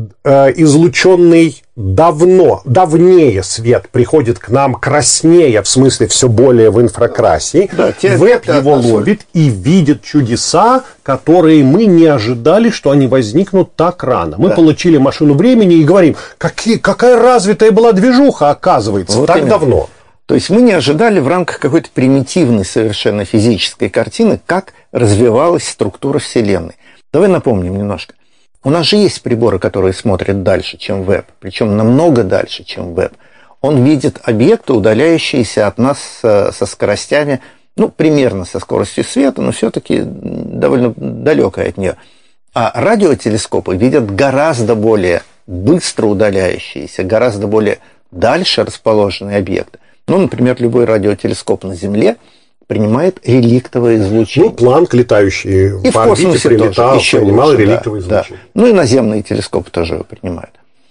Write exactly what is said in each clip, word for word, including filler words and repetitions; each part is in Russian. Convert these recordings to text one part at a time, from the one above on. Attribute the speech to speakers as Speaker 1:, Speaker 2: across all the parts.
Speaker 1: э, излученный давно, давнее свет приходит к нам краснее, в смысле все более в инфракрасии. Да, веб его ловит и видит чудеса, которые мы не ожидали, что они возникнут так рано. Мы да. получили машину времени и говорим, какие, какая развитая была движуха, оказывается, вот так именно. Давно.
Speaker 2: То есть мы не ожидали в рамках какой-то примитивной совершенно физической картины, как развивалась структура Вселенной. Давай напомним немножко. У нас же есть приборы, которые смотрят дальше, чем веб, причем намного дальше, чем веб. Он видит объекты, удаляющиеся от нас со скоростями, ну, примерно со скоростью света, но все-таки довольно далекой от нее. А радиотелескопы видят гораздо более быстро удаляющиеся, гораздо более дальше расположенные объекты. Ну, например, любой радиотелескоп на Земле принимает реликтовое излучение.
Speaker 1: Ну, Планк, летающий
Speaker 2: и в орбите, прилетал,
Speaker 1: еще принимал лучше, реликтовое да, излучение.
Speaker 2: Да. Ну, и наземные телескопы тоже его принимают.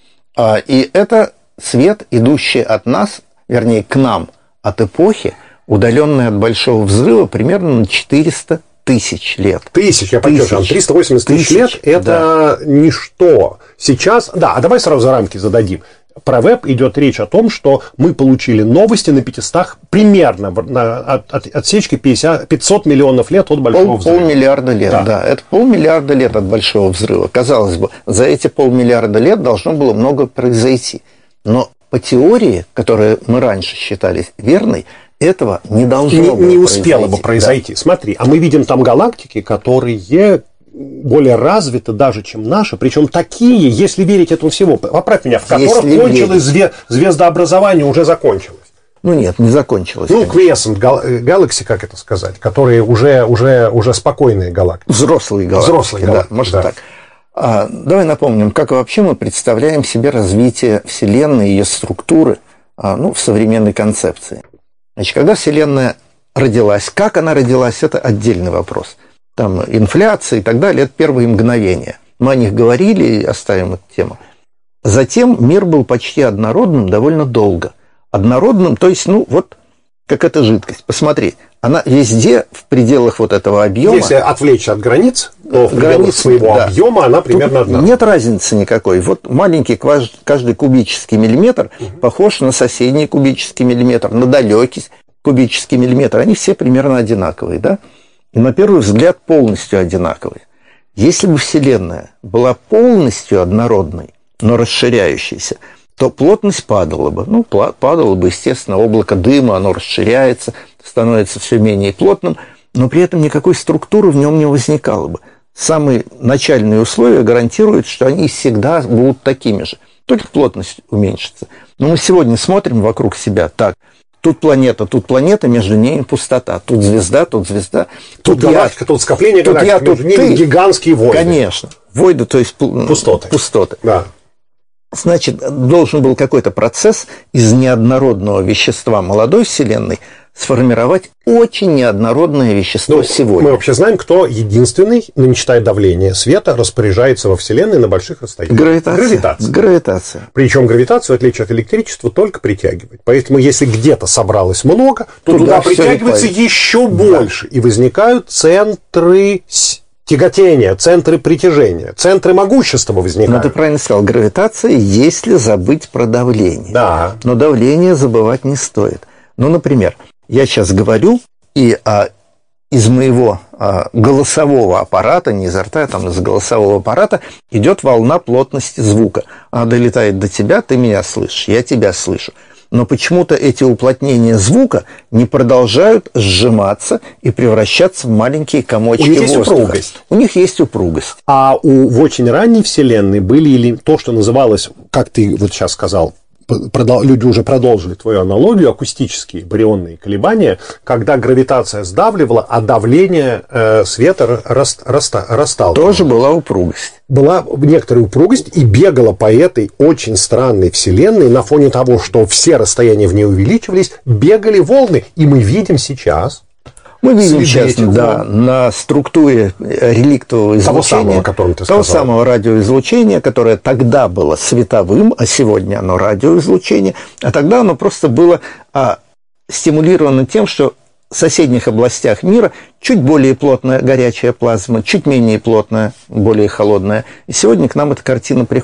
Speaker 2: А, и это свет, идущий от нас, вернее, к нам, от эпохи, удаленной от Большого взрыва, примерно на четыреста тысяч лет.
Speaker 1: Тысяч, я подчеркиваю, триста восемьдесят тысяч лет – это да. ничто. Сейчас, да, а давай сразу за рамки зададим. Про веб идет речь о том, что мы получили новости на пятистах, примерно на от, от, отсечке пятьдесят, пятьсот миллионов лет от Большого
Speaker 2: Пол,
Speaker 1: взрыва.
Speaker 2: Полмиллиарда лет, да. да. Это полмиллиарда лет от Большого взрыва. Казалось бы, за эти полмиллиарда лет должно было много произойти. Но по теории, которую мы раньше считали верной, этого не должно
Speaker 1: не,
Speaker 2: было
Speaker 1: не успело
Speaker 2: произойти.
Speaker 1: бы произойти. Да. Смотри, а мы видим там галактики, которые более развиты даже, чем наши, причем такие, если верить этому всему, поправь меня, в которых если кончилось зве- звездообразование, уже закончилось.
Speaker 2: Ну нет, не закончилось.
Speaker 1: Ну, Quiescent Galaxy, как это сказать, которые уже, уже, уже спокойные галактики.
Speaker 2: Взрослые галактики,
Speaker 1: Взрослые галактики,
Speaker 2: да, может
Speaker 1: да.
Speaker 2: так. А, давай напомним, как вообще мы представляем себе развитие Вселенной, ее структуры, а, ну, в современной концепции. Значит, когда Вселенная родилась, как она родилась, это отдельный вопрос. Там инфляция и так далее, это первые мгновения. Мы о них говорили и оставим эту тему. Затем мир был почти однородным довольно долго. Однородным, то есть, ну, вот, как эта жидкость. Посмотри, она везде в пределах вот этого объема.
Speaker 1: Если отвлечься от границ, то в пределах границ, своего да. объема она примерно одна.
Speaker 2: Нет разницы никакой. Вот маленький каждый кубический миллиметр угу. похож на соседний кубический миллиметр, на далекий кубический миллиметр. Они все примерно одинаковые, да? И на первый взгляд полностью одинаковые. Если бы Вселенная была полностью однородной, но расширяющейся, то плотность падала бы. Ну, падало бы, естественно, облако дыма, оно расширяется, становится все менее плотным, но при этом никакой структуры в нем не возникало бы. Самые начальные условия гарантируют, что они всегда будут такими же, только плотность уменьшится. Но мы сегодня смотрим вокруг себя так. Тут планета, тут планета, между ними пустота. Тут звезда, тут звезда.
Speaker 1: Тут, тут галактика, я, тут скопление тут галактик, я, между тут ними ты. Гигантские войны.
Speaker 2: Конечно. Войны, то есть пустоты. пустоты.
Speaker 1: Да.
Speaker 2: Значит, должен был какой-то процесс из неоднородного вещества молодой Вселенной сформировать очень неоднородное вещество ну, сегодня.
Speaker 1: Мы вообще знаем, кто единственный, ну, не считая давления света, распоряжается во Вселенной на больших расстояниях.
Speaker 2: Гравитация.
Speaker 1: Гравитация.
Speaker 2: Гравитация.
Speaker 1: Причем гравитацию, в отличие от электричества, только притягивает. Поэтому, если где-то собралось много, то
Speaker 2: туда,
Speaker 1: туда притягивается еще больше. Да. И возникают центры тяготения, центры притяжения, центры могущества возникают.
Speaker 2: Но ты правильно сказал, гравитация, если забыть про давление.
Speaker 1: Да.
Speaker 2: Но давление забывать не стоит. Ну, например, я сейчас говорю, и а, из моего а, голосового аппарата, не изо рта, а там из голосового аппарата, идет волна плотности звука. Она долетает до тебя, ты меня слышишь, я тебя слышу. Но почему-то эти уплотнения звука не продолжают сжиматься и превращаться в маленькие комочки воздуха. У них есть упругость. У них есть упругость.
Speaker 1: А у, в очень ранней Вселенной были или то, что называлось, как ты вот сейчас сказал, люди уже продолжили твою аналогию, акустические барионные колебания, когда гравитация сдавливала, а давление э, света раст, раста, растало.
Speaker 2: Тоже была упругость.
Speaker 1: Была некоторая упругость, и бегала по этой очень странной Вселенной на фоне того, что все расстояния в ней увеличивались, бегали волны, и мы видим сейчас...
Speaker 2: Мы видим сейчас, да, на структуре реликтового излучения, того самого, о котором ты сказал. Того самого радиоизлучения, которое тогда было световым, а сегодня оно радиоизлучение, а тогда оно просто было а, стимулировано тем, что в соседних областях мира чуть более плотная горячая плазма, чуть менее плотная, более холодная. И сегодня к нам эта картина приходит.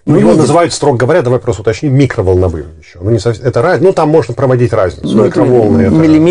Speaker 1: Ну, его видим. Называют, строго говоря, давай просто уточним, микроволновым еще. Ну, не совсем, это, ну, там можно проводить разницу.
Speaker 2: Ну,
Speaker 1: микроволны это...
Speaker 2: Миллиметр